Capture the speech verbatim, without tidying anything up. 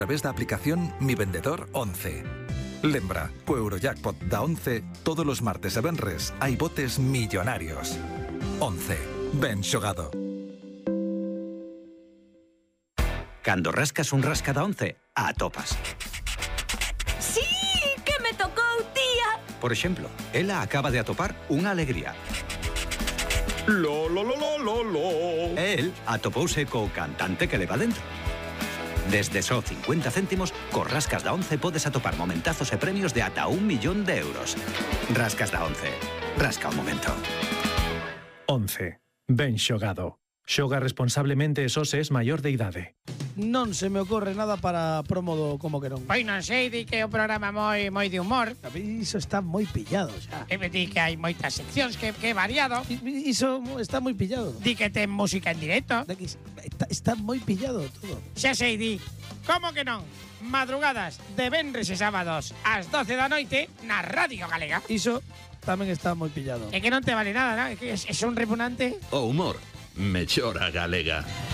A través da aplicación Mi Vendedor once. Lembra, co Eurojackpot da once, todos os martes e venres hai botes millonarios. once. Ben xogado. Cando rascas un rasca da once, atopas. Sí, que me tocou, tía. Por exemplo, ela acaba de atopar unha alegría. Lo, lo, lo, lo, lo, lo. E el atopouse co cantante que leva dentro. Desde só cincuenta céntimos, cos rascas da once podes atopar momentazos e premios de ata un millón de euros. Rascas da once. Rasca o momento. once. Ben xogado. Xoga responsablemente e só se es maior de idade. Non se me ocorre nada para promo do Como que non. Pois non sei, di que é un programa moi moi de humor. A mí iso está moi pillado xa. E me di que hai moitas seccións, que, que é variado. I- Iso está moi pillado. Di que ten música en directo. De que Está, está moi pillado todo. Xa sei, di. Como que non? Madrugadas de venres e sábados ás doce da noite na Radio Galega. Iso tamén está moi pillado. É que non te vale nada, non? É que é, é un repugnante. O humor, mellora galega.